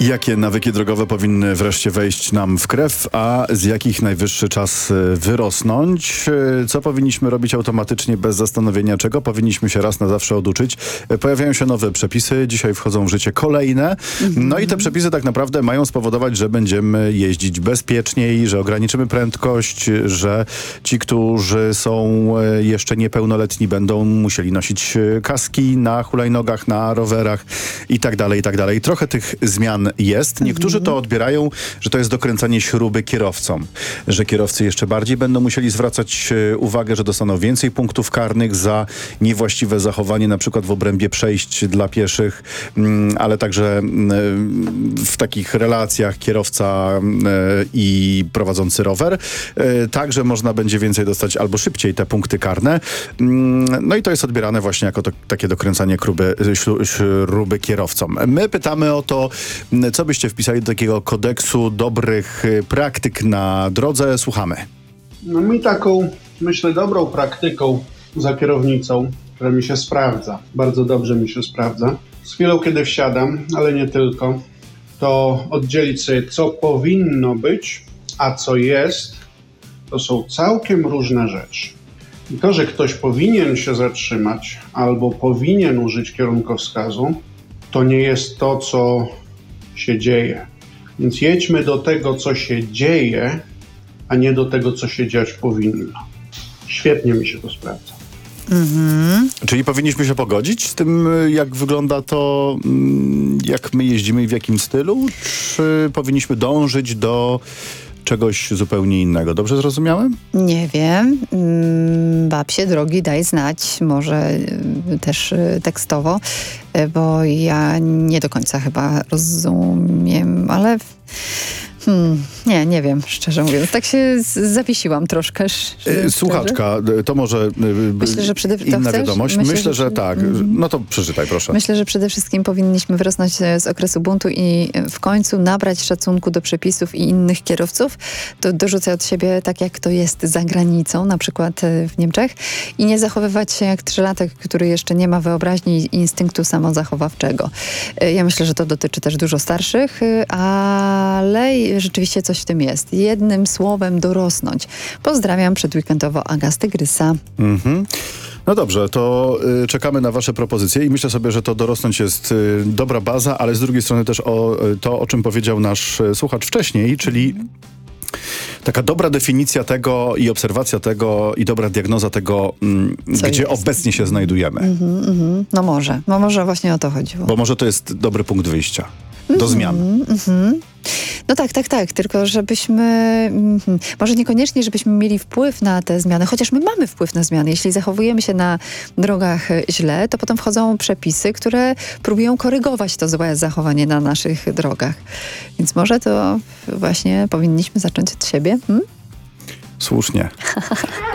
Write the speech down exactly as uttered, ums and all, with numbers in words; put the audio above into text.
Jakie nawyki drogowe powinny wreszcie wejść nam w krew, a z jakich najwyższy czas wyrosnąć? Co powinniśmy robić automatycznie bez zastanowienia, czego powinniśmy się raz na zawsze oduczyć? Pojawiają się nowe przepisy, dzisiaj wchodzą w życie kolejne. No i te przepisy tak naprawdę mają spowodować, że będziemy jeździć bezpieczniej, że ograniczymy prędkość, że ci, którzy są jeszcze niepełnoletni, będą musieli nosić kaski na hulajnogach, na rowerach i tak dalej, i tak dalej. Trochę tych zmian jest. Niektórzy to odbierają, że to jest dokręcanie śruby kierowcom, że kierowcy jeszcze bardziej będą musieli zwracać uwagę, że dostaną więcej punktów karnych za niewłaściwe zachowanie, na przykład w obrębie przejść dla pieszych, ale także w takich relacjach kierowca i prowadzący rower. Także można będzie więcej dostać albo szybciej te punkty karne. No i to jest odbierane właśnie jako to, takie dokręcanie śruby, śruby kierowcom. My pytamy o to, co byście wpisali do takiego kodeksu dobrych praktyk na drodze. Słuchamy. No mi taką, myślę, dobrą praktyką za kierownicą, która mi się sprawdza, bardzo dobrze mi się sprawdza, z chwilą, kiedy wsiadam, ale nie tylko, to oddzielić sobie, co powinno być, a co jest, to są całkiem różne rzeczy. I to, że ktoś powinien się zatrzymać albo powinien użyć kierunkowskazu, to nie jest to, co się dzieje. Więc jedźmy do tego, co się dzieje, a nie do tego, co się dziać powinno. Świetnie mi się to sprawdza. Mhm. Czyli powinniśmy się pogodzić z tym, jak wygląda to, jak my jeździmy i w jakim stylu? Czy powinniśmy dążyć do czegoś zupełnie innego? Dobrze zrozumiałem? Nie wiem. Babcie drogi, daj znać. Może też tekstowo, bo ja nie do końca chyba rozumiem, ale... Hmm, nie, nie wiem, szczerze mówiąc. Tak się z- zawiesiłam troszkę. Szczerze. Słuchaczka, to może Myślę, że przede... to inna chcesz? wiadomość. Myślę, Myślę, że, że tak. No to przeczytaj, proszę. Myślę, że przede wszystkim powinniśmy wyrosnąć z okresu buntu i w końcu nabrać szacunku do przepisów i innych kierowców. To dorzucę od siebie tak, jak to jest za granicą, na przykład w Niemczech, i nie zachowywać się jak trzylatek, który jeszcze nie ma wyobraźni i instynktu samozachowawczego. Ja myślę, że to dotyczy też dużo starszych, ale rzeczywiście coś w tym jest. Jednym słowem dorosnąć. Pozdrawiam przedweekendowo, Aga z Tygrysa. Mhm. No dobrze, to y, czekamy na wasze propozycje i myślę sobie, że to dorosnąć jest y, dobra baza, ale z drugiej strony też o y, to, o czym powiedział nasz y, słuchacz wcześniej, czyli taka dobra definicja tego i obserwacja tego i dobra diagnoza tego, mm, gdzie jest? Obecnie się znajdujemy. Mhm, mhm. No może. No może właśnie o to chodziło. Bo może to jest dobry punkt wyjścia do Mhm, zmian. mhm. No tak, tak, tak, tylko żebyśmy, mm, może niekoniecznie, żebyśmy mieli wpływ na te zmiany, chociaż my mamy wpływ na zmiany. Jeśli zachowujemy się na drogach źle, to potem wchodzą przepisy, które próbują korygować to złe zachowanie na naszych drogach. Więc może to właśnie powinniśmy zacząć od siebie. Hmm? Słusznie.